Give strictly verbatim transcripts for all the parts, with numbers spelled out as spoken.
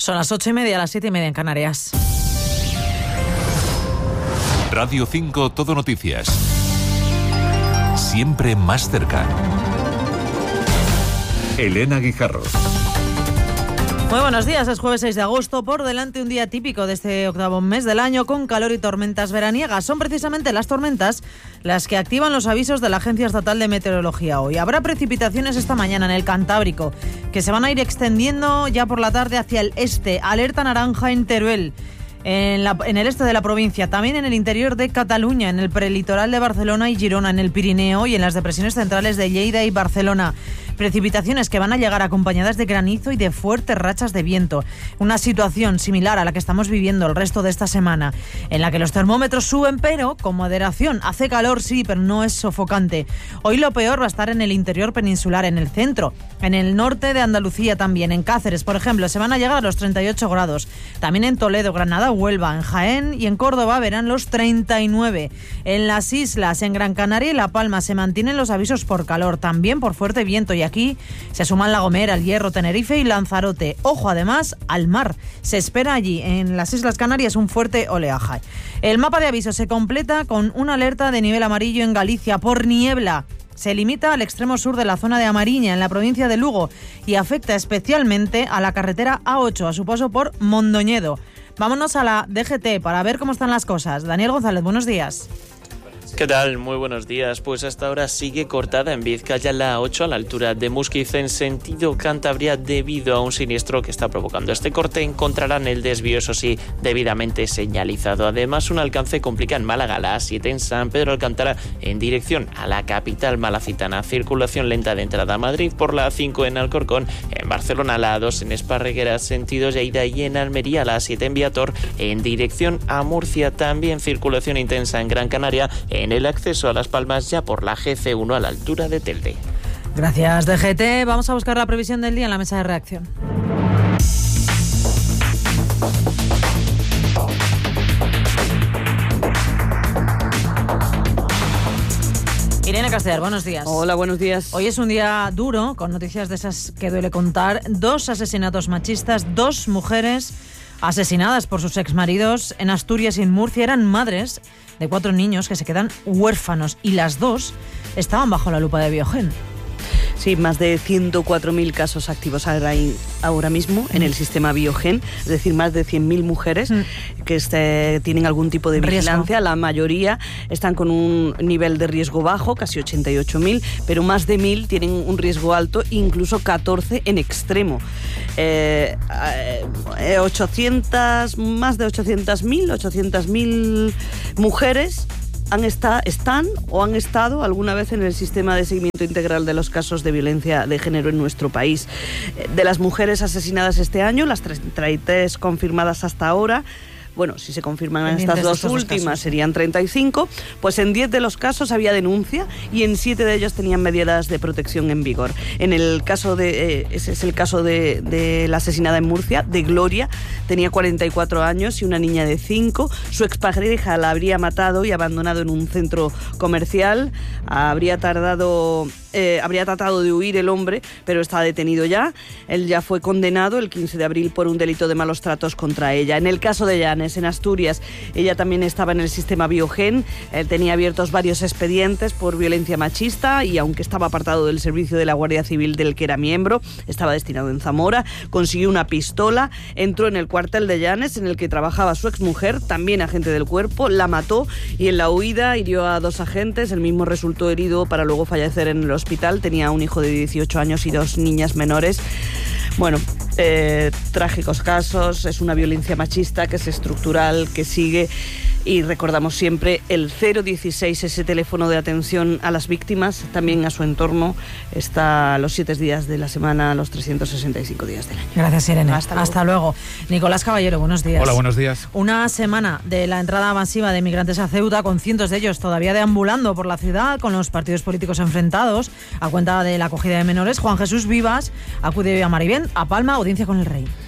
Son las ocho y media, las siete y media en Canarias. Radio cinco Todo Noticias. Siempre más cerca. Elena Guijarro. Muy buenos días, es jueves seis de agosto, por delante un día típico de este octavo mes del año con calor y tormentas veraniegas. Son precisamente las tormentas las que activan los avisos de la Agencia Estatal de Meteorología hoy. Habrá precipitaciones esta mañana en el Cantábrico, que se van a ir extendiendo ya por la tarde hacia el este. Alerta naranja en Teruel. En, la, en el este de la provincia, también en el interior de Cataluña, en el prelitoral de Barcelona y Girona, en el Pirineo y en las depresiones centrales de Lleida y Barcelona. Precipitaciones que van a llegar acompañadas de granizo y de fuertes rachas de viento. Una situación similar a la que estamos viviendo el resto de esta semana, en la que los termómetros suben, pero con moderación. Hace calor, sí, pero no es sofocante. Hoy lo peor va a estar en el interior peninsular, en el centro, en el norte de Andalucía también. En Cáceres, por ejemplo, se van a llegar a los treinta y ocho grados. También en Toledo, Granada, Huelva, en Jaén y en Córdoba verán los treinta y nueve. En las islas, en Gran Canaria y La Palma, se mantienen los avisos por calor, también por fuerte viento, y aquí se suman La Gomera, El Hierro, Tenerife y Lanzarote. Ojo además al mar. Se espera allí, en las Islas Canarias, un fuerte oleaje. El mapa de avisos se completa con una alerta de nivel amarillo en Galicia por niebla. Se limita al extremo sur de la zona de Amariña, en la provincia de Lugo, y afecta especialmente a la carretera A ocho, a su paso por Mondoñedo. Vámonos a la D G T para ver cómo están las cosas. Daniel González, buenos días. ¿Qué tal? Muy buenos días. Pues hasta ahora sigue cortada en Vizcaya la A ocho a la altura de Muskiz en sentido Cantabria debido a un siniestro que está provocando este corte. Encontrarán el desvío, eso sí, debidamente señalizado. Además, un alcance complica en Málaga, la A siete en San Pedro Alcántara en dirección a la capital malacitana. Circulación lenta de entrada a Madrid por la A cinco en Alcorcón, en Barcelona la A dos en Esparreguera sentido Lleida y en Almería la A siete en Viator en dirección a Murcia. También circulación intensa en Gran Canaria en el acceso a Las Palmas ya por la G C uno a la altura de Telde. Gracias, D G T. Vamos a buscar la previsión del día en la mesa de reacción. Irene Castellar, buenos días. Hola, buenos días. Hoy es un día duro, con noticias de esas que duele contar. Dos asesinatos machistas, dos mujeres asesinadas por sus exmaridos en Asturias y en Murcia. Eran madres de cuatro niños que se quedan huérfanos y las dos estaban bajo la lupa de Biogen. Sí, más de ciento cuatro mil casos activos ahora, ahora mismo en el sistema Biogen, es decir, más de cien mil mujeres mm. que este, tienen algún tipo de vigilancia. Riesgo. La mayoría están con un nivel de riesgo bajo, casi ochenta y ocho mil, pero más de mil tienen un riesgo alto, incluso catorce en extremo. Eh, eh, ochocientas, más de ochocientas mil, ochocientas mil mujeres Han está, están o han estado alguna vez en el sistema de seguimiento integral de los casos de violencia de género en nuestro país. De las mujeres asesinadas este año, las treinta y tres confirmadas hasta ahora, bueno, si se confirman estas dos últimas casos, serían treinta y cinco, pues en diez de los casos había denuncia y en siete de ellos tenían medidas de protección en vigor. En el caso de, eh, ese es el caso de, de la asesinada en Murcia, de Gloria, tenía cuarenta y cuatro años y una niña de cinco. Su expareja la habría matado y abandonado en un centro comercial. Habría tardado... Eh, habría tratado de huir el hombre, pero está detenido ya. Él ya fue condenado el quince de abril por un delito de malos tratos contra ella. En el caso de Llanes, en Asturias, ella también estaba en el sistema Biogen. Él tenía abiertos varios expedientes por violencia machista y aunque estaba apartado del servicio de la Guardia Civil del que era miembro, estaba destinado en Zamora, consiguió una pistola, entró en el cuartel de Llanes en el que trabajaba su exmujer, también agente del cuerpo, la mató y en la huida hirió a dos agentes. El mismo resultó herido para luego fallecer en el hospital. Tenía un hijo de dieciocho años y dos niñas menores. Bueno, eh, trágicos casos, es una violencia machista que es estructural, que sigue, y recordamos siempre el cero dieciséis, ese teléfono de atención a las víctimas, también a su entorno, está los siete días de la semana, los trescientos sesenta y cinco días del año. Gracias, Irene. Hasta luego. Hasta luego. Nicolás Caballero, buenos días. Hola, buenos días. Una semana de la entrada masiva de migrantes a Ceuta, con cientos de ellos todavía deambulando por la ciudad, con los partidos políticos enfrentados, a cuenta de la acogida de menores. Juan Jesús Vivas acude a Marivén, a Palma, audiencia con el rey.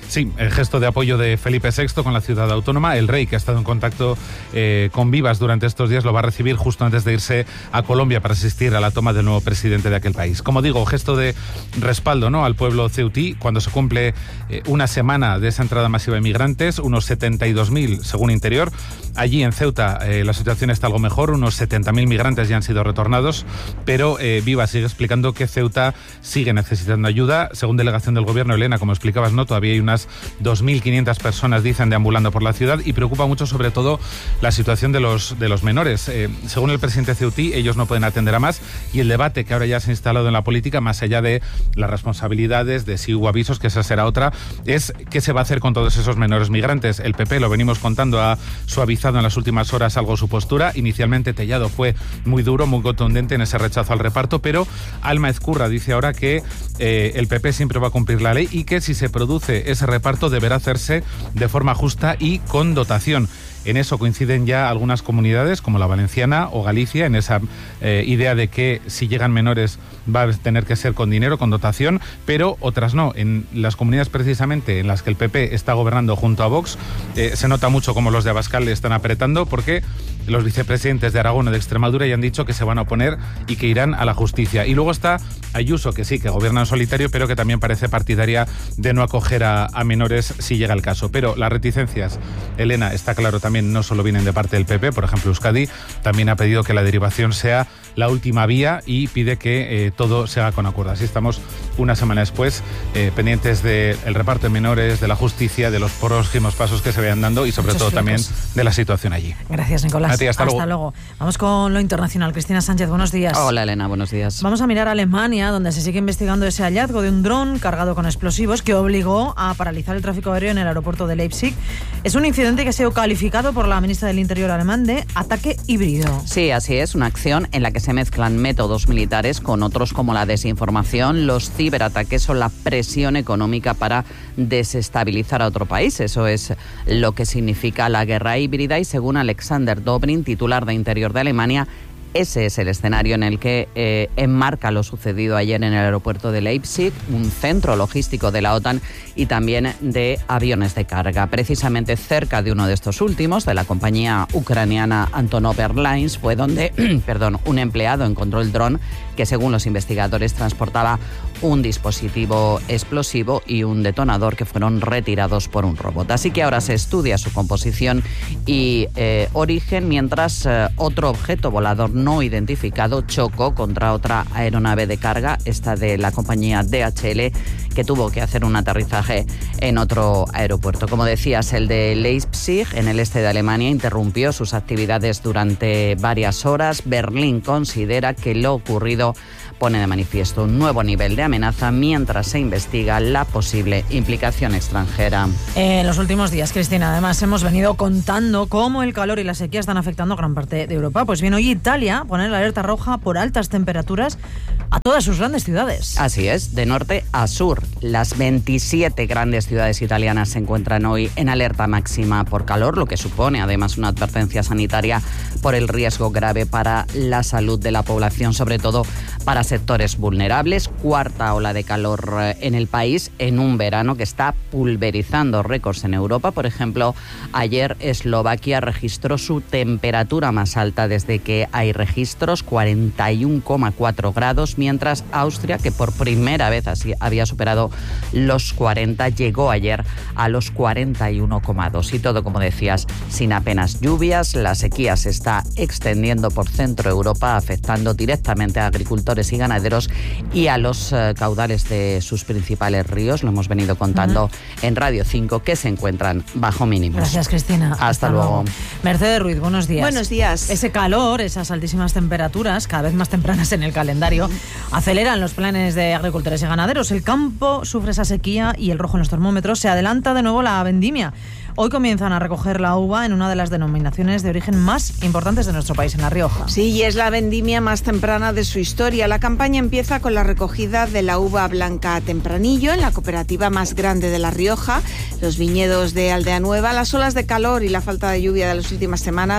Sí, el gesto de apoyo de Felipe sexto con la ciudad autónoma. El rey, que ha estado en contacto eh, con Vivas durante estos días, lo va a recibir justo antes de irse a Colombia para asistir a la toma del nuevo presidente de aquel país. Como digo, gesto de respaldo, ¿no?, al pueblo ceutí cuando se cumple eh, una semana de esa entrada masiva de migrantes, unos setenta y dos mil según Interior. Allí en Ceuta eh, la situación está algo mejor, unos setenta mil migrantes ya han sido retornados, pero eh, Vivas sigue explicando que Ceuta sigue necesitando ayuda. Según delegación del gobierno, Elena, como explicabas, ¿no?, todavía hay unas dos mil quinientas personas, dicen, deambulando por la ciudad, y preocupa mucho sobre todo la situación de los, de los menores. Eh, según el presidente ceutí, ellos no pueden atender a más, y el debate que ahora ya se ha instalado en la política, más allá de las responsabilidades, de si hubo avisos, que esa será otra, es qué se va a hacer con todos esos menores migrantes. El P P, lo venimos contando, ha suavizado en las últimas horas algo su postura. Inicialmente Tellado fue muy duro, muy contundente en ese rechazo al reparto, pero Alma Ezcurra dice ahora que eh, el P P siempre va a cumplir la ley y que si se produce ese reparto deberá hacerse de forma justa y con dotación. En eso coinciden ya algunas comunidades como la valenciana o Galicia, en esa eh, idea de que si llegan menores va a tener que ser con dinero, con dotación, pero otras no. En las comunidades precisamente en las que el P P está gobernando junto a Vox, eh, se nota mucho cómo los de Abascal le están apretando, porque los vicepresidentes de Aragón o de Extremadura ya han dicho que se van a oponer y que irán a la justicia. Y luego está Ayuso, que sí, que gobierna en solitario, pero que también parece partidaria de no acoger a, a menores si llega el caso. Pero las reticencias, Elena, está claro, también no solo vienen de parte del P P. Por ejemplo, Euskadi también ha pedido que la derivación sea la última vía y pide que eh, todo se haga con acuerdo. Así estamos una semana después, eh, pendientes del reparto de menores, de la justicia, de los próximos pasos que se vayan dando y sobre Muchos todo flecos. también de la situación allí. Gracias, Nicolás. A ti, hasta, hasta luego. luego. Vamos con lo internacional. Cristina Sánchez, buenos días. Hola, Elena, buenos días. Vamos a mirar a Alemania, donde se sigue investigando ese hallazgo de un dron cargado con explosivos que obligó a paralizar el tráfico aéreo en el aeropuerto de Leipzig. Es un incidente que ha sido calificado por la ministra del Interior alemán de ataque híbrido. Sí, así es, una acción en la que se mezclan métodos militares con otros como la desinformación, los ciberataques o la presión económica para desestabilizar a otro país. Eso es lo que significa la guerra híbrida y según Alexander Dobrin, titular de Interior de Alemania, ese es el escenario en el que eh, enmarca lo sucedido ayer en el aeropuerto de Leipzig, un centro logístico de la OTAN y también de aviones de carga. Precisamente cerca de uno de estos últimos, de la compañía ucraniana Antonov Airlines, fue donde perdón, un empleado encontró el dron que, según los investigadores, transportaba un dispositivo explosivo y un detonador que fueron retirados por un robot. Así que ahora se estudia su composición y eh, origen, mientras eh, otro objeto volador no identificado chocó contra otra aeronave de carga, esta de la compañía D H L, que tuvo que hacer un aterrizaje en otro aeropuerto. Como decías, el de Leipzig, en el este de Alemania, interrumpió sus actividades durante varias horas. Berlín considera que lo ocurrido pone de manifiesto un nuevo nivel de amenaza mientras se investiga la posible implicación extranjera. En los últimos días, Cristina, además hemos venido contando cómo el calor y la sequía están afectando a gran parte de Europa. Pues bien, hoy Italia pone la alerta roja por altas temperaturas a todas sus grandes ciudades. Así es, de norte a sur. Las veintisiete grandes ciudades italianas se encuentran hoy en alerta máxima por calor, lo que supone además una advertencia sanitaria por el riesgo grave para la salud de la población, sobre todo para sectores vulnerables. Cuarta ola de calor en el país en un verano que está pulverizando récords en Europa. Por ejemplo, ayer Eslovaquia registró su temperatura más alta desde que hay registros, cuarenta y uno coma cuatro grados, mientras Austria, que por primera vez así había superado los cuarenta, llegó ayer a los cuarenta y uno coma dos. Y todo, como decías, sin apenas lluvias. La sequía se está extendiendo por Centro Europa, afectando directamente a agricultores y ganaderos y a los eh, caudales de sus principales ríos. Lo hemos venido contando uh-huh. en Radio cinco, que se encuentran bajo mínimos. Gracias, Cristina. Hasta, Hasta luego. luego. Mercedes Ruiz, buenos días. Buenos días. Ese calor, esas altísimas temperaturas, cada vez más tempranas en el calendario, aceleran los planes de agricultores y ganaderos. El campo sufre esa sequía y el rojo en los termómetros. Se adelanta de nuevo la vendimia. Hoy comienzan a recoger la uva en una de las denominaciones de origen más importantes de nuestro país, en La Rioja. Sí, y es la vendimia más temprana de su historia. La campaña empieza con la recogida de la uva blanca Tempranillo en la cooperativa más grande de La Rioja, los viñedos de Aldea Nueva. Las olas de calor y la falta de lluvia de las últimas semanas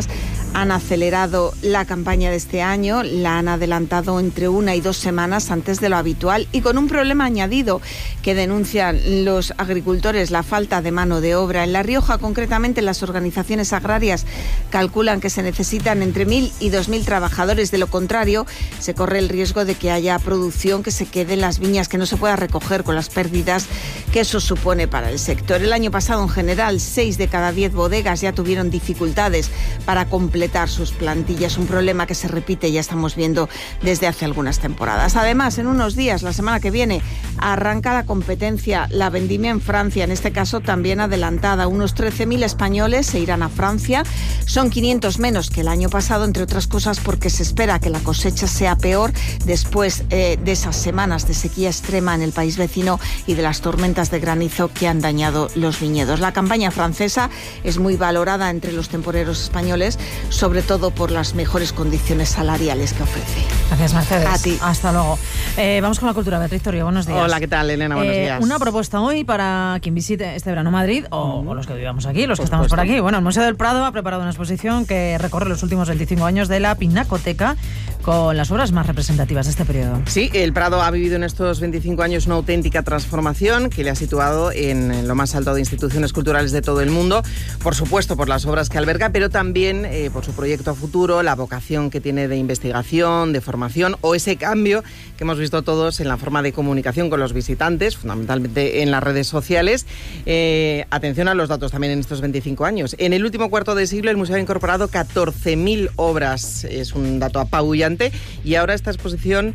han acelerado la campaña de este año, la han adelantado entre una y dos semanas antes de lo habitual y con un problema añadido que denuncian los agricultores, la falta de mano de obra. En La Rioja, concretamente, las organizaciones agrarias calculan que se necesitan entre mil y dos mil trabajadores. De lo contrario, se corre el riesgo de que haya producción que se quede en las viñas, que no se pueda recoger con las pérdidas que eso supone para el sector. El año pasado, en general, seis de cada diez bodegas ya tuvieron dificultades para completar sus plantillas, un problema que se repite, ya estamos viendo desde hace algunas temporadas. Además, en unos días, la semana que viene, arranca la competencia, la vendimia en Francia, en este caso también adelantada. Unos trece mil españoles se irán a Francia, son quinientos menos que el año pasado, entre otras cosas porque se espera que la cosecha sea peor después eh, de esas semanas de sequía extrema en el país vecino y de las tormentas de granizo que han dañado los viñedos. La campaña francesa es muy valorada entre los temporeros españoles, sobre todo por las mejores condiciones salariales que ofrece. Gracias, Mercedes. A ti. Hasta luego. Eh, vamos con la cultura. Beatriz Torio, buenos días. Hola, ¿qué tal, Elena? Buenos eh, días. Una propuesta hoy para quien visite este verano Madrid, o, Mm. o los que vivamos aquí, los Por que estamos supuesto. por aquí. Bueno, el Museo del Prado ha preparado una exposición que recorre los últimos veinticinco años de la Pinacoteca con las obras más representativas de este periodo. Sí, el Prado ha vivido en estos veinticinco años una auténtica transformación que le ha situado en lo más alto de instituciones culturales de todo el mundo, por supuesto por las obras que alberga, pero también eh, por su proyecto a futuro, la vocación que tiene de investigación, de formación, o ese cambio que hemos visto todos en la forma de comunicación con los visitantes, fundamentalmente en las redes sociales. Eh, atención a los datos también en estos veinticinco años. En el último cuarto de siglo el museo ha incorporado catorce mil obras, es un dato apabullante, y ahora esta exposición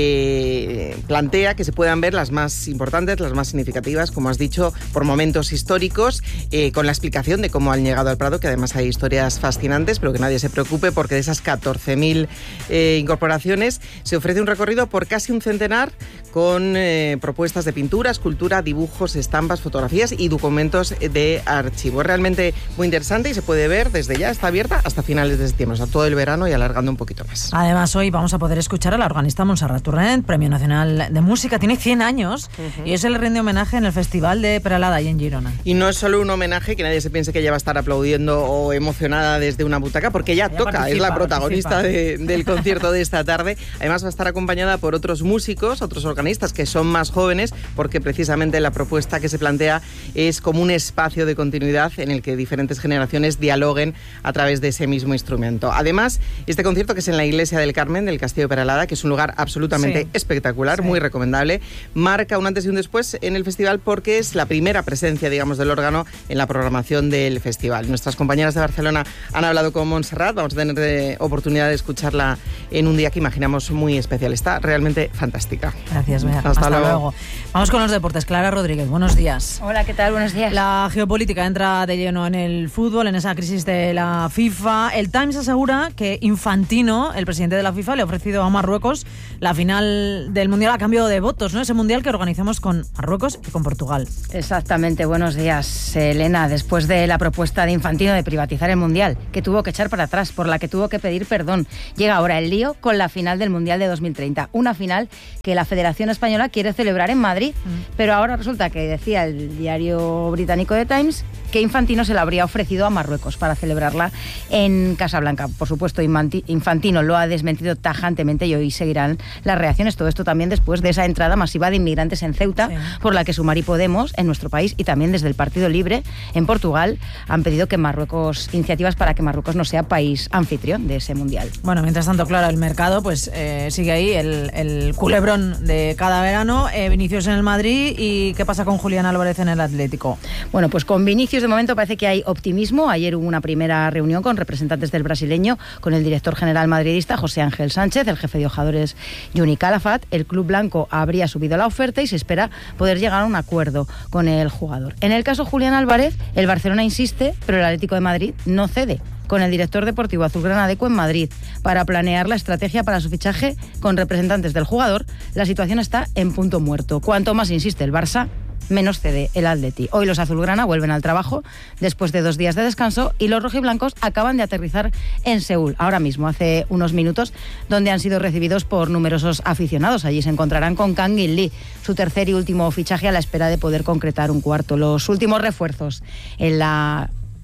eh, plantea que se puedan ver las más importantes, las más significativas, como has dicho, por momentos históricos, eh, con la explicación de cómo han llegado al Prado, que además hay historias fascinantes, pero que nadie se preocupe porque de esas catorce mil eh, incorporaciones se ofrece un recorrido por casi un centenar con eh, propuestas de pintura, escultura, dibujos, estampas, fotografías y documentos de archivo. Es realmente muy interesante y se puede ver desde ya, está abierta hasta finales de septiembre, o sea, todo el verano y alargando un poquito más. Además, hoy vamos a poder escuchar a la organista Montserrat Torrent, Premio Nacional de Música. Tiene cien años uh-huh. y eso le rinde homenaje en el Festival de Peralada y en Girona. Y no es solo un homenaje, que nadie se piense que ella va a estar aplaudiendo o emocionada desde una butaca, porque ella, ella toca, es la protagonista de, del concierto de esta tarde. Además va a estar acompañada por otros músicos, otros organistas que son más jóvenes, porque precisamente la propuesta que se plantea es como un espacio de continuidad en el que diferentes generaciones dialoguen a través de ese mismo instrumento. Además, este concierto, que es en la Iglesia del Carmen del Castillo de Peralada, que es un lugar absolutamente sí. espectacular, sí. muy recomendable, marca un antes y un después en el festival porque es la primera presencia, digamos, del órgano en la programación del festival. Nuestras compañeras de Barcelona han hablado con Montserrat, vamos a tener de oportunidad de escucharla en un día que imaginamos muy especial. Está realmente fantástica. Gracias, Bea. Hasta, Hasta luego. luego. Vamos con los deportes. Clara Rodríguez, buenos días. Hola, ¿qué tal? Buenos días. La geopolítica entra de lleno en el fútbol, en esa crisis de la FIFA. El Times asegura que Infantino, el presidente de la FIFA, le ha ofrecido a Marruecos la final del Mundial a cambio de votos, ¿no? Ese Mundial que organizamos con Marruecos y con Portugal. Exactamente. Buenos días, Elena. Después de la propuesta de Infantino de privatizar el Mundial, que tuvo que echar para atrás, por la que tuvo que pedir perdón, llega ahora el lío con la final del Mundial de dos mil treinta. Una final que la Federación Española quiere celebrar en Madrid, mm. pero ahora resulta que decía el diario británico The Times que Infantino se la habría ofrecido a Marruecos para celebrarla en Casablanca. Por supuesto, Infantino lo ha desmentido tajantemente y hoy seguirán las reacciones. Todo esto también después de esa entrada masiva de inmigrantes en Ceuta, sí. por la que Sumar y Podemos en nuestro país y también desde el Partido Libre en Portugal han pedido que Marruecos, iniciativas para que Marruecos no sea país anfitrión de ese Mundial. Bueno, mientras tanto, claro, el mercado pues eh, sigue ahí, el, el culebrón de cada verano. Eh, Vinicius en el Madrid, ¿y qué pasa con Julián Álvarez en el Atlético? Bueno, pues con Vinicius de momento parece que hay optimismo. Ayer hubo una primera reunión con representantes del brasileño, con el director general madridista José Ángel Sánchez, el jefe de ojadores Juni Calafat. El club blanco habría subido la oferta y se espera poder llegar a un acuerdo con el jugador. En el caso Julián Álvarez, el Barcelona insiste, pero el Atlético de Madrid no cede, con el director deportivo azulgrana Deco en Madrid para planear la estrategia para su fichaje con representantes del jugador. La situación está en punto muerto. Cuanto más insiste el Barça, menos cede el Atleti. Hoy los azulgrana vuelven al trabajo después de dos días de descanso y los rojiblancos acaban de aterrizar en Seúl, ahora mismo, hace unos minutos, donde han sido recibidos por numerosos aficionados. Allí se encontrarán con Kang In Lee, su tercer y último fichaje a la espera de poder concretar un cuarto. Los últimos refuerzos en la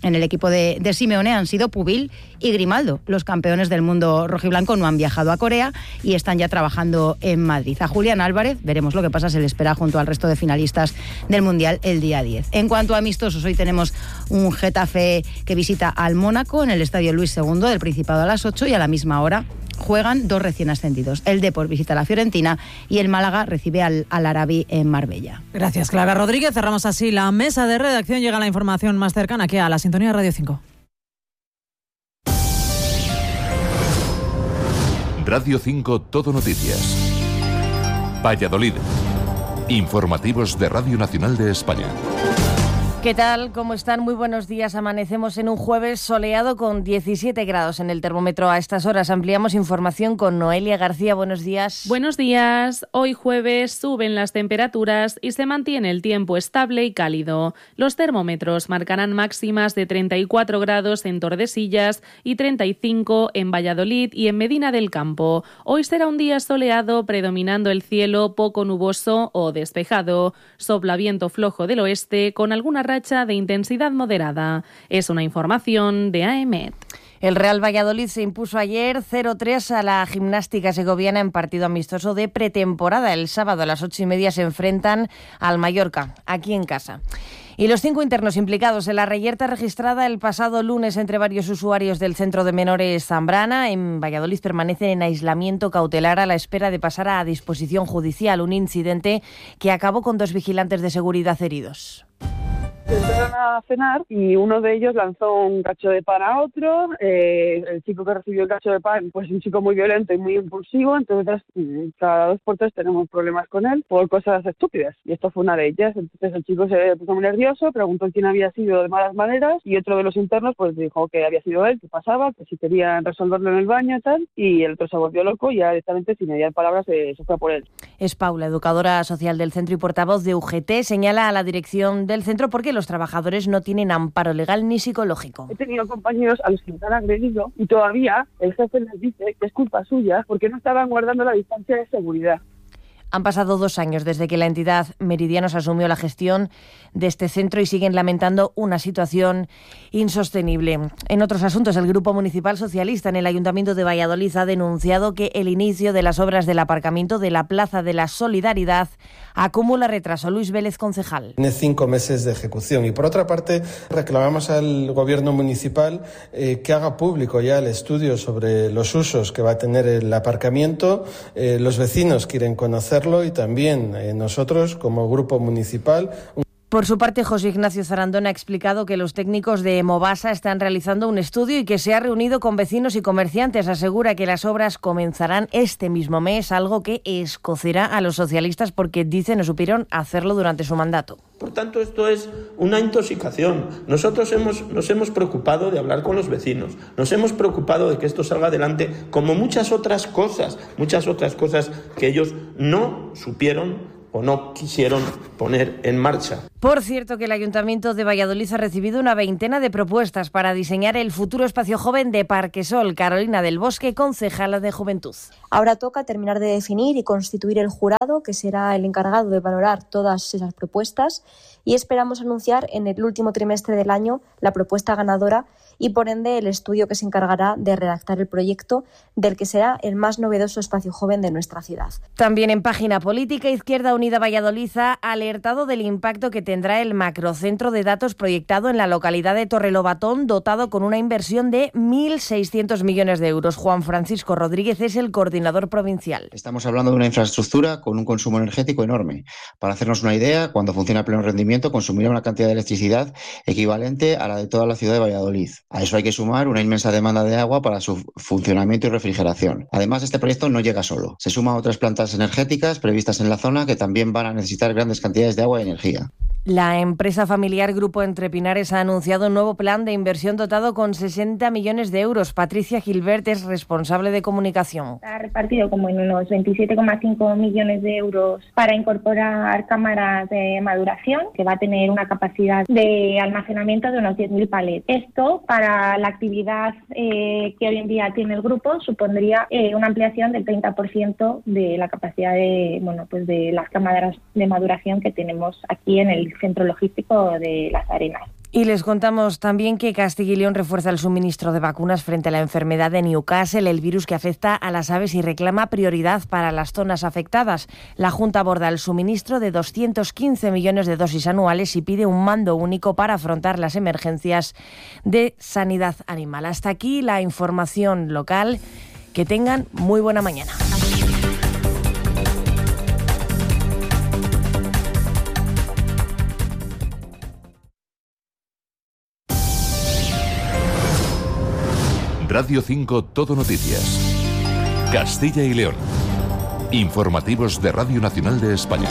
En el equipo de, de Simeone han sido Pubil y Grimaldo. Los campeones del mundo rojiblanco no han viajado a Corea y están ya trabajando en Madrid. A Julián Álvarez, veremos lo que pasa, se le espera junto al resto de finalistas del Mundial el día diez. En cuanto a amistosos, hoy tenemos un Getafe que visita al Mónaco en el Estadio Luis segundo del Principado a las ocho y a la misma hora juegan dos recién ascendidos. El Depor visita a la Fiorentina y el Málaga recibe al, al Arabi en Marbella. Gracias, Clara Rodríguez. Cerramos así la mesa de redacción. Llega la información más cercana aquí a la sintonía de Radio cinco. Radio cinco Todo Noticias. Valladolid. Informativos de Radio Nacional de España. ¿Qué tal? ¿Cómo están? Muy buenos días. Amanecemos en un jueves soleado con diecisiete grados en el termómetro a estas horas. Ampliamos información con Noelia García. Buenos días. Buenos días. Hoy jueves suben las temperaturas y se mantiene el tiempo estable y cálido. Los termómetros marcarán máximas de treinta y cuatro grados en Tordesillas y treinta y cinco en Valladolid y en Medina del Campo. Hoy será un día soleado, predominando el cielo poco nuboso o despejado. Sopla viento flojo del oeste con alguna racha de intensidad moderada. Es una información de A E M E T. El Real Valladolid se impuso ayer cero tres a la Gimnástica Segoviana en partido amistoso de pretemporada. El sábado a las ocho y media se enfrentan al Mallorca, aquí en casa. Y los cinco internos implicados en la reyerta registrada el pasado lunes entre varios usuarios del Centro de Menores Zambrana en Valladolid permanecen en aislamiento cautelar a la espera de pasar a disposición judicial. Un incidente que acabó con dos vigilantes de seguridad heridos. Entraron a cenar y uno de ellos lanzó un cacho de pan a otro. Eh, el chico que recibió el cacho de pan, pues un chico muy violento y muy impulsivo, entonces cada dos por tres tenemos problemas con él por cosas estúpidas. Y esto fue una de ellas. Entonces el chico se puso muy nervioso, preguntó quién había sido de malas maneras y otro de los internos pues dijo que había sido él, que pasaba, que si querían resolverlo en el baño y tal. Y el otro se volvió loco y ya directamente, sin mediar palabras, se, se fue a por él. Es Paula, educadora social del centro y portavoz de U G T, señala a la dirección del centro porque los trabajadores no tienen amparo legal ni psicológico. He tenido compañeros a los que nos han agredido y todavía el jefe les dice que es culpa suya porque no estaban guardando la distancia de seguridad. Han pasado dos años desde que la entidad Meridianos asumió la gestión de este centro y siguen lamentando una situación insostenible. En otros asuntos, el Grupo Municipal Socialista en el Ayuntamiento de Valladolid ha denunciado que el inicio de las obras del aparcamiento de la Plaza de la Solidaridad acumula retraso. Luis Vélez, concejal. Tiene cinco meses de ejecución y, por otra parte, reclamamos al Gobierno municipal eh, que haga público ya el estudio sobre los usos que va a tener el aparcamiento. Eh, los vecinos quieren conocer y también eh, nosotros como grupo municipal. Por su parte, José Ignacio Zarandón ha explicado que los técnicos de Movasa están realizando un estudio y que se ha reunido con vecinos y comerciantes. Asegura que las obras comenzarán este mismo mes, algo que escocerá a los socialistas porque, dice, no supieron hacerlo durante su mandato. Por tanto, esto es una intoxicación. Nosotros hemos, nos hemos preocupado de hablar con los vecinos, nos hemos preocupado de que esto salga adelante, como muchas otras cosas, muchas otras cosas que ellos no supieron o no quisieron poner en marcha. Por cierto, que el Ayuntamiento de Valladolid ha recibido una veintena de propuestas para diseñar el futuro espacio joven de Parquesol. Carolina del Bosque, concejala de Juventud. Ahora toca terminar de definir y constituir el jurado, que será el encargado de valorar todas esas propuestas, y esperamos anunciar en el último trimestre del año la propuesta ganadora y, por ende, el estudio que se encargará de redactar el proyecto del que será el más novedoso espacio joven de nuestra ciudad. También en página política, Izquierda Unida Valladolid ha alertado del impacto que tendrá el macrocentro de datos proyectado en la localidad de Torrelobatón, dotado con una inversión de mil seiscientos millones de euros. Juan Francisco Rodríguez es el coordinador provincial. Estamos hablando de una infraestructura con un consumo energético enorme. Para hacernos una idea, cuando funciona a pleno rendimiento, consumirá una cantidad de electricidad equivalente a la de toda la ciudad de Valladolid. A eso hay que sumar una inmensa demanda de agua para su funcionamiento y refrigeración. Además, este proyecto no llega solo. Se suma a otras plantas energéticas previstas en la zona que también van a necesitar grandes cantidades de agua y energía. La empresa familiar Grupo Entrepinares ha anunciado un nuevo plan de inversión dotado con sesenta millones de euros. Patricia Gilbert es responsable de comunicación. Está repartido como en unos veintisiete coma cinco millones de euros para incorporar cámaras de maduración, que va a tener una capacidad de almacenamiento de unos diez mil palets. Esto, para la actividad eh, que hoy en día tiene el grupo, supondría eh, una ampliación del treinta por ciento de la capacidad de, bueno, pues de las cámaras de maduración que tenemos aquí en el centro logístico de Las Arenas. Y les contamos también que Castilla y León refuerza el suministro de vacunas frente a la enfermedad de Newcastle, el virus que afecta a las aves y reclama prioridad para las zonas afectadas. La Junta aborda el suministro de doscientos quince millones de dosis anuales y pide un mando único para afrontar las emergencias de sanidad animal. Hasta aquí la información local. Que tengan muy buena mañana. Radio cinco Todo Noticias. Castilla y León. Informativos de Radio Nacional de España.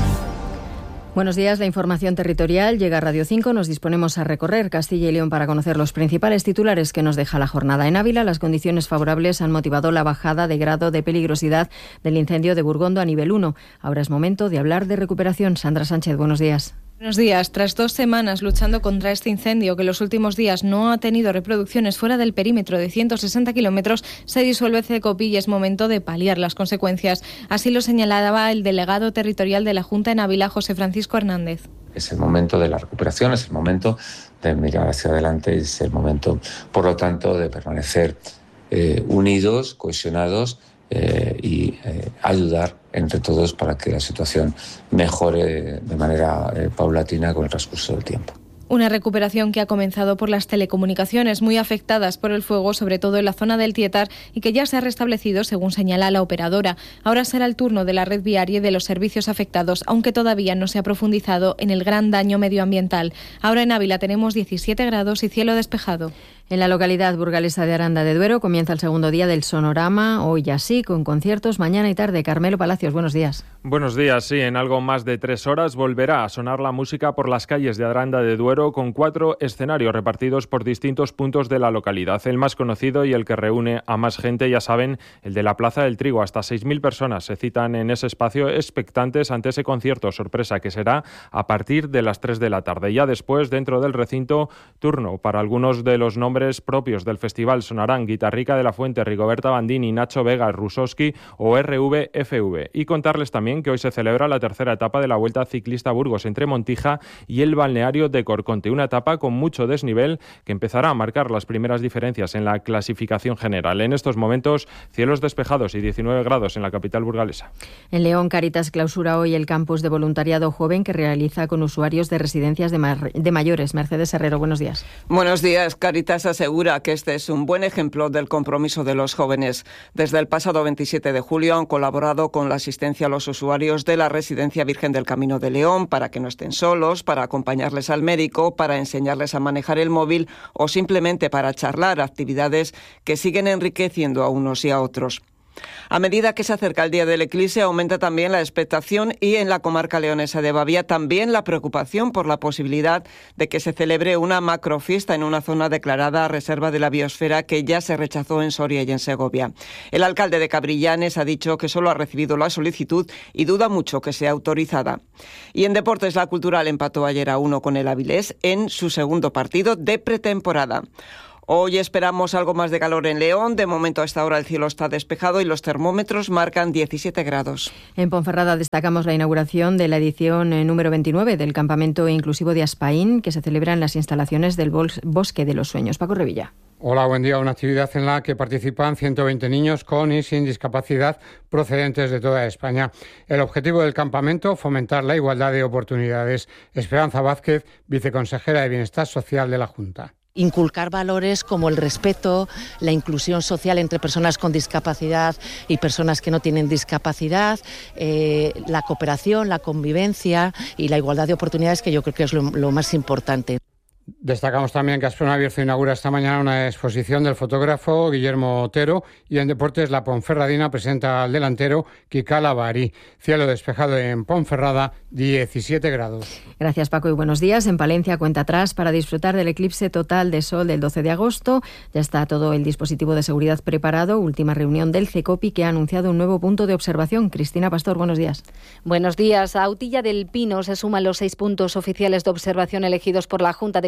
Buenos días, la información territorial llega a Radio cinco. Nos disponemos a recorrer Castilla y León para conocer los principales titulares que nos deja la jornada. En Ávila, las condiciones favorables han motivado la bajada de grado de peligrosidad del incendio de Burgondo a nivel uno. Ahora es momento de hablar de recuperación. Sandra Sánchez, buenos días. Buenos días. Tras dos semanas luchando contra este incendio que en los últimos días no ha tenido reproducciones fuera del perímetro de ciento sesenta kilómetros, se disuelve CECOPI y es momento de paliar las consecuencias. Así lo señalaba el delegado territorial de la Junta en Ávila, José Francisco Hernández. Es el momento de la recuperación, es el momento de mirar hacia adelante, es el momento, por lo tanto, de permanecer eh, unidos, cohesionados eh, y eh, ayudar entre todos para que la situación mejore de manera eh, paulatina con el transcurso del tiempo. Una recuperación que ha comenzado por las telecomunicaciones, muy afectadas por el fuego, sobre todo en la zona del Tietar, y que ya se ha restablecido, según señala la operadora. Ahora será el turno de la red viaria y de los servicios afectados, aunque todavía no se ha profundizado en el gran daño medioambiental. Ahora en Ávila tenemos diecisiete grados y cielo despejado. En la localidad burgalesa de Aranda de Duero comienza el segundo día del Sonorama, hoy ya sí, con conciertos mañana y tarde. Carmelo Palacios, buenos días. Buenos días, sí, en algo más de tres horas volverá a sonar la música por las calles de Aranda de Duero con cuatro escenarios repartidos por distintos puntos de la localidad. El más conocido y el que reúne a más gente, ya saben, el de la Plaza del Trigo. Hasta seis mil personas se citan en ese espacio expectantes ante ese concierto sorpresa que será a partir de las tres de la tarde. Ya después, dentro del recinto, turno para algunos de los nombres propios del festival. Sonarán Guitarrica de la Fuente, Rigoberta Bandini, Nacho Vega, Rusowski o R V F V. Y contarles también que hoy se celebra la tercera etapa de la Vuelta Ciclista Burgos entre Montija y el balneario de Corconte. Una etapa con mucho desnivel que empezará a marcar las primeras diferencias en la clasificación general. En estos momentos, cielos despejados y diecinueve grados en la capital burgalesa. En León, Cáritas clausura hoy el campus de voluntariado joven que realiza con usuarios de residencias de, ma- de mayores. Mercedes Herrero, buenos días. Buenos días. Cáritas asegura que este es un buen ejemplo del compromiso de los jóvenes. Desde el pasado veintisiete de julio han colaborado con la asistencia a los usuarios de la Residencia Virgen del Camino de León para que no estén solos, para acompañarles al médico, para enseñarles a manejar el móvil o simplemente para charlar, actividades que siguen enriqueciendo a unos y a otros. A medida que se acerca el día del eclipse, aumenta también la expectación y en la comarca leonesa de Babia también la preocupación por la posibilidad de que se celebre una macrofiesta en una zona declarada reserva de la biosfera que ya se rechazó en Soria y en Segovia. El alcalde de Cabrillanes ha dicho que solo ha recibido la solicitud y duda mucho que sea autorizada. Y en deportes, la Cultural empató ayer a uno con el Avilés en su segundo partido de pretemporada. Hoy esperamos algo más de calor en León. De momento a esta hora el cielo está despejado y los termómetros marcan diecisiete grados. En Ponferrada destacamos la inauguración de la edición número veintinueve del Campamento Inclusivo de Aspaín, que se celebra en las instalaciones del Bosque de los Sueños. Paco Revilla. Hola, buen día. Una actividad en la que participan ciento veinte niños con y sin discapacidad procedentes de toda España. El objetivo del campamento, fomentar la igualdad de oportunidades. Esperanza Vázquez, viceconsejera de Bienestar Social de la Junta. Inculcar valores como el respeto, la inclusión social entre personas con discapacidad y personas que no tienen discapacidad, eh, la cooperación, la convivencia y la igualdad de oportunidades, que yo creo que es lo, lo más importante. Destacamos también que Asprona Bierzo inaugura esta mañana una exposición del fotógrafo Guillermo Otero y en deportes la Ponferradina presenta al delantero Kikala Bari. Cielo despejado en Ponferrada, diecisiete grados. Gracias, Paco, y buenos días. En Palencia, cuenta atrás para disfrutar del eclipse total de sol del doce de agosto. Ya está todo el dispositivo de seguridad preparado. Última reunión del CECOPI que ha anunciado un nuevo punto de observación. Cristina Pastor, buenos días. Buenos días. Autilla del Pino se suman los seis puntos oficiales de observación elegidos por la Junta de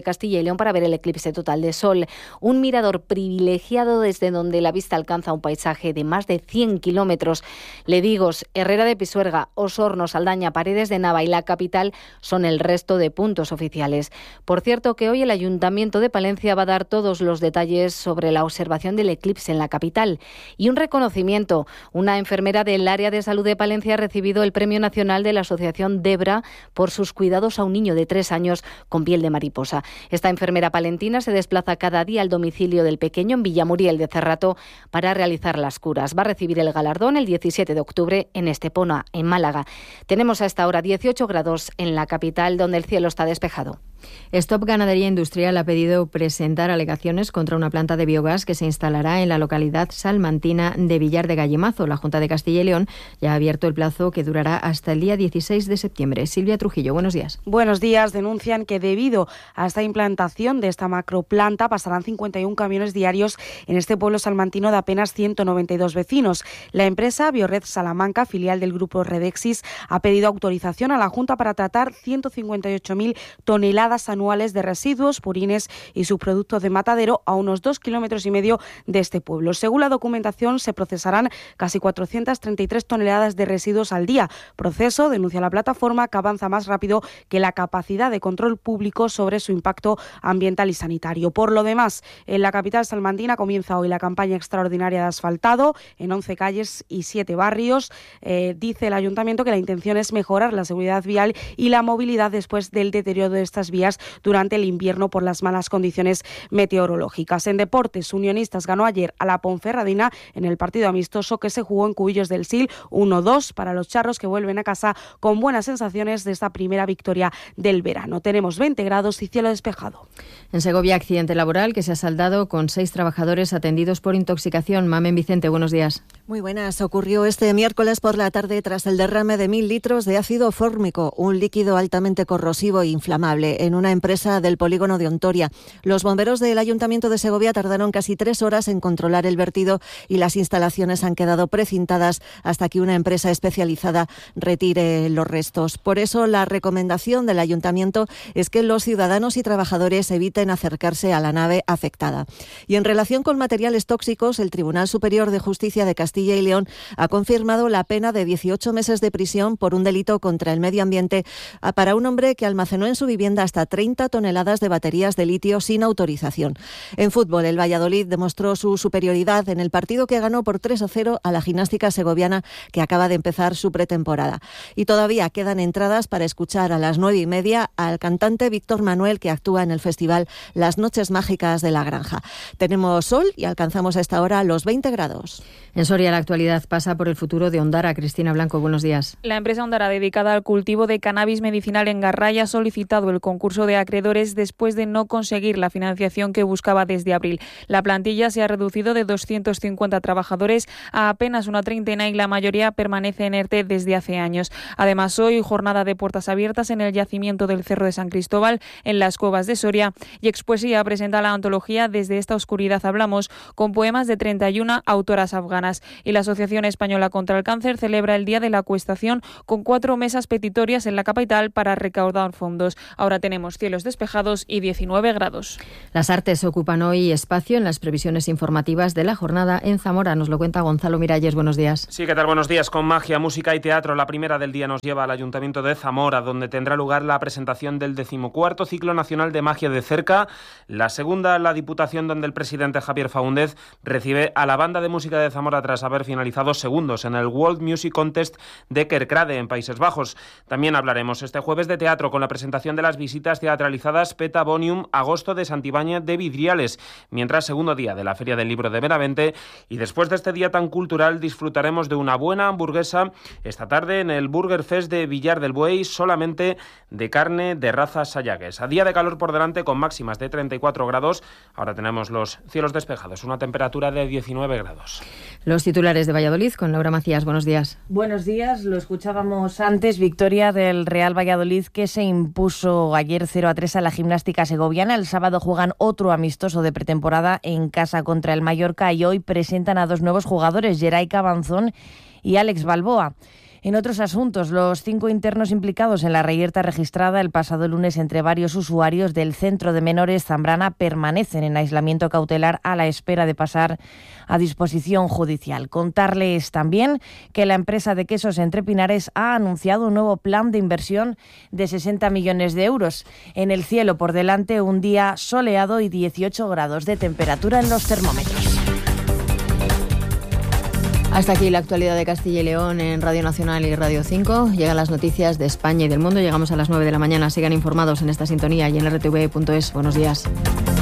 Castilla y León para ver el eclipse total de sol. Un mirador privilegiado desde donde la vista alcanza un paisaje de más de cien kilómetros. Ledigos, Herrera de Pisuerga, Osorno, Saldaña, Paredes de Nava y la capital son el resto de puntos oficiales. Por cierto que hoy el Ayuntamiento de Palencia va a dar todos los detalles sobre la observación del eclipse en la capital. Y un reconocimiento. Una enfermera del área de salud de Palencia ha recibido el Premio Nacional de la Asociación Debra por sus cuidados a un niño de tres años con piel de mariposa. Esta enfermera palentina se desplaza cada día al domicilio del pequeño en Villamuriel de Cerrato para realizar las curas. Va a recibir el galardón el diecisiete de octubre en Estepona, en Málaga. Tenemos a esta hora dieciocho grados en la capital, donde el cielo está despejado. Stop Ganadería Industrial ha pedido presentar alegaciones contra una planta de biogás que se instalará en la localidad salmantina de Villar de Gallemazo. La Junta de Castilla y León ya ha abierto el plazo que durará hasta el día dieciséis de septiembre. Silvia Trujillo, buenos días. Buenos días. Denuncian que debido a esta implantación de esta macroplanta pasarán cincuenta y un camiones diarios en este pueblo salmantino de apenas ciento noventa y dos vecinos. La empresa Biored Salamanca, filial del grupo Redexis, ha pedido autorización a la Junta para tratar ciento cincuenta y ocho mil toneladas anuales de residuos, purines y subproductos de matadero a unos dos kilómetros y medio de este pueblo. Según la documentación, se procesarán casi cuatrocientas treinta y tres toneladas de residuos al día. Proceso, denuncia la plataforma, que avanza más rápido que la capacidad de control público sobre su impacto ambiental y sanitario. Por lo demás, en la capital salmantina comienza hoy la campaña extraordinaria de asfaltado en once calles y siete barrios. Eh, dice el ayuntamiento que la intención es mejorar la seguridad vial y la movilidad después del deterioro de estas vías durante el invierno por las malas condiciones meteorológicas. En deportes, Unionistas ganó ayer a la Ponferradina en el partido amistoso que se jugó en Cubillos del Sil uno dos para los charros, que vuelven a casa con buenas sensaciones de esta primera victoria del verano. Tenemos veinte grados y cielo despejado. En Segovia, accidente laboral que se ha saldado con seis trabajadores atendidos por intoxicación. Mamen Vicente, buenos días. Muy buenas. Ocurrió este miércoles por la tarde tras el derrame de mil litros de ácido fórmico, un líquido altamente corrosivo e inflamable, en una empresa del polígono de Ontoria. Los bomberos del Ayuntamiento de Segovia tardaron casi tres horas en controlar el vertido y las instalaciones han quedado precintadas hasta que una empresa especializada retire los restos. Por eso, la recomendación del Ayuntamiento es que los ciudadanos y trabajadores eviten acercarse a la nave afectada. Y en relación con materiales tóxicos, el Tribunal Superior de Justicia de Castilla y León ha confirmado la pena de dieciocho meses de prisión por un delito contra el medio ambiente para un hombre que almacenó en su vivienda hasta treinta toneladas de baterías de litio sin autorización. En fútbol, el Valladolid demostró su superioridad en el partido que ganó por tres a cero a la Gimnástica Segoviana, que acaba de empezar su pretemporada. Y todavía quedan entradas para escuchar a las nueve y media al cantante Víctor Manuel, que actúa en el festival Las Noches Mágicas de la Granja. Tenemos sol y alcanzamos a esta hora los veinte grados. En Soria, la actualidad pasa por el futuro de Ondara. Cristina Blanco, buenos días. La empresa Ondara, dedicada al cultivo de cannabis medicinal en Garraya, ha solicitado el concurso de acreedores después de no conseguir la financiación que buscaba desde abril. La plantilla se ha reducido de doscientos cincuenta trabajadores a apenas una treintena y la mayoría permanece en ERTE desde hace años. Además, hoy jornada de puertas abiertas en el yacimiento del Cerro de San Cristóbal, en las Cuevas de Soria, y Expoesía presenta la antología Desde esta oscuridad hablamos, con poemas de treinta y una autoras afganas. Y la Asociación Española contra el Cáncer celebra el Día de la Acuestación con cuatro mesas petitorias en la capital para recaudar fondos. Ahora tenemos cielos despejados y diecinueve grados. Las artes ocupan hoy espacio en las previsiones informativas de la jornada en Zamora. Nos lo cuenta Gonzalo Miralles. Buenos días. Sí, ¿qué tal? Buenos días. Con magia, música y teatro, la primera del día nos lleva al Ayuntamiento de Zamora, donde tendrá lugar la presentación del decimocuarto Ciclo Nacional de Magia de Cerca. La segunda, la Diputación, donde el presidente Javier Faúndez recibe a la Banda de Música de Zamora tras haber finalizado segundos en el World Music Contest de Kerkrade, en Países Bajos. También hablaremos este jueves de teatro con la presentación de las visitas teatralizadas Petabonium, Agosto de Santibáñez de Vidriales, mientras segundo día de la Feria del Libro de Benavente. Y después de este día tan cultural disfrutaremos de una buena hamburguesa esta tarde en el Burger Fest de Villar del Buey, solamente de carne de raza Sayagues. A día de calor por delante con máximas de treinta y cuatro grados. Ahora tenemos los cielos despejados, una temperatura de diecinueve grados. Los titulares de Valladolid con Laura Macías. Buenos días. Buenos días. Lo escuchábamos antes. Victoria del Real Valladolid, que se impuso ayer cero a tres a la Gimnástica Segoviana. El sábado juegan otro amistoso de pretemporada en casa contra el Mallorca y hoy presentan a dos nuevos jugadores, Geray Cabanzón y Alex Balboa. En otros asuntos, los cinco internos implicados en la reyerta registrada el pasado lunes entre varios usuarios del Centro de Menores Zambrana permanecen en aislamiento cautelar a la espera de pasar a disposición judicial. Contarles también que la empresa de quesos Entre Pinares ha anunciado un nuevo plan de inversión de sesenta millones de euros. En el cielo por delante, un día soleado y dieciocho grados de temperatura en los termómetros. Hasta aquí la actualidad de Castilla y León en Radio Nacional y Radio cinco. Llegan las noticias de España y del mundo. Llegamos a las nueve de la mañana. Sigan informados en esta sintonía y en r t v punto es. Buenos días.